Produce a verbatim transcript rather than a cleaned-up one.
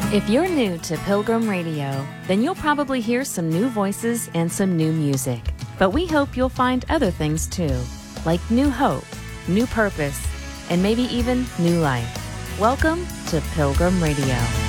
If you're new to Pilgrim Radio, then you'll probably hear some new voices and some new music. But we hope you'll find other things too, like new hope, new purpose, and maybe even new life. Welcome to Pilgrim Radio.